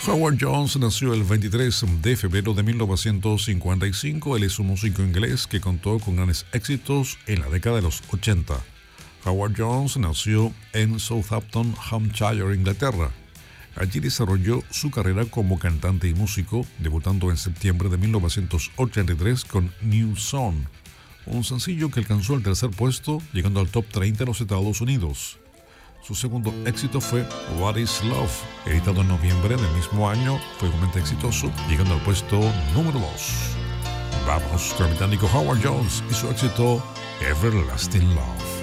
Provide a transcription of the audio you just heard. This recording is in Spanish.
Howard Jones nació el 23 de febrero de 1955. Él es un músico inglés que contó con grandes éxitos en la década de los 80. Howard Jones nació en Southampton, Hampshire, Inglaterra. Allí desarrolló su carrera como cantante y músico, debutando en septiembre de 1983 con New Song, un sencillo que alcanzó el tercer puesto, llegando al top 30 en los Estados Unidos. Su segundo éxito fue What is Love, editado en noviembre del mismo año, fue igualmente exitoso, llegando al puesto número 2. Vamos con el británico Howard Jones y su éxito Everlasting Love.